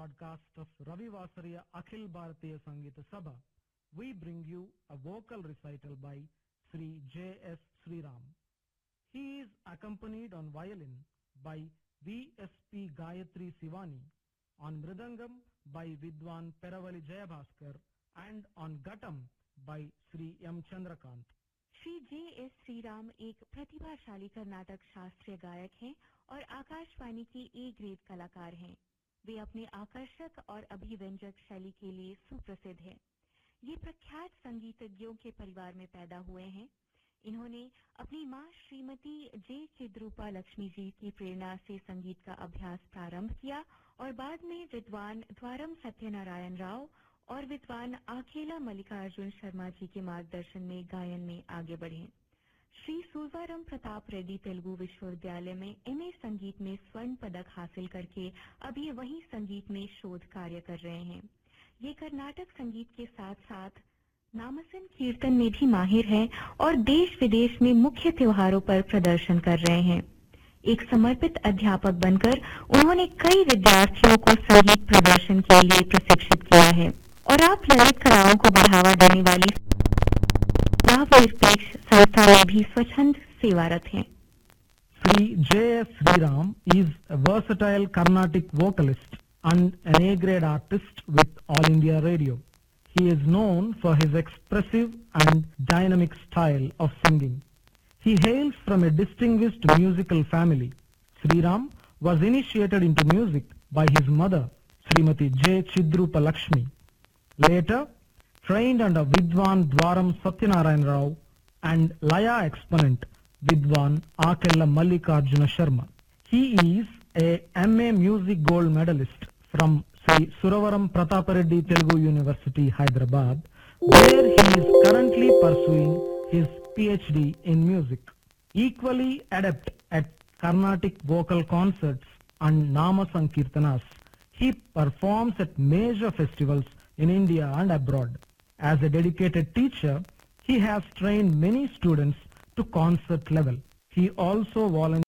broadcast of Ravi Vasariya Akhil Bharatiya Sangeeta Sabha, we bring you a vocal recital by Sri J.S. Sriram. He is accompanied on violin by V.S.P. Gayatri Sivani, on mridangam by Vidwan Peravali Jayabhaskar, and on ghatam by Sri M. Chandrakant. Shri J.S. Shriram एक प्रतिभाशाली कर्नाटक शास्त्रीय गायक हैं और आकाशवाणी की A grade कलाकार हैं। वे अपने आकर्षक और अभिव्यंजक शैली के लिए सुप्रसिद्ध हैं। ये प्रख्यात संगीतज्ञों के परिवार में पैदा हुए हैं। इन्होंने अपनी मां श्रीमती जे चिद्रूपा लक्ष्मी जी की प्रेरणा से संगीत का अभ्यास प्रारंभ किया और बाद में विद्वान द्वारम सत्यनारायण राव और विद्वान आखेला मल्लिकार्जुन शर्मा जी के मार्गदर्शन में गायन में आगे बढ़े। श्री सूरवारम प्रताप रेड्डी तेलुगु विश्वविद्यालय में एमए संगीत में स्वर्ण पदक हासिल करके अभी वहीं संगीत में शोध कार्य कर रहे हैं। ये कर्नाटक संगीत के साथ साथ नामसन कीर्तन में भी माहिर हैं और देश विदेश में मुख्य त्योहारों पर प्रदर्शन कर रहे हैं। एक समर्पित अध्यापक बनकर उन्होंने कई विद्यार्थियों को संगीत प्रदर्शन के लिए प्रशिक्षित किया है और आप ललित कलाओं को बढ़ावा देने वाली निरपेक्ष संस्था में भी स्वच्छंद सेवारत हैं। Sri J.S. Sriram is a versatile Carnatic vocalist and an A-grade artist with All India Radio. He is known for his expressive and dynamic style of singing. He hails from a distinguished musical family. Sriram was initiated into music by his mother, Srimati J. Chidrupa Lakshmi. Later, trained under Vidwan Dwaram Satyanarayan Rao and Laya exponent Vidwan Akella Mallikarjuna Sharma. He is a MA Music Gold Medalist from Sri Suravaram Pratapareddy Telugu University, Hyderabad, where he is currently pursuing his PhD in music. Equally adept at Carnatic vocal concerts and Nama Sankirtanas, he performs at major festivals in India and abroad. As a dedicated teacher, he has trained many students to concert level. He also volunteers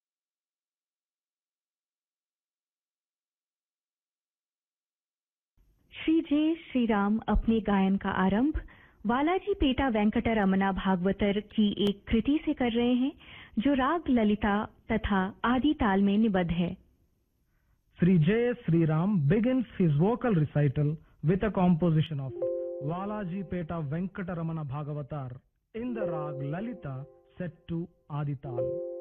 Shri जे श्रीराम अपने गायन का आरंभ Balaji PETA वेंकटरमना भागवतर की एक कृति से कर रहे हैं जो राग ललिता तथा आदि ताल में निबद्ध है। Sri J. Sriram begins his vocal recital with a composition of Valaji Peta Venkataramana Bhagavatar in the rag Lalita set to Adital.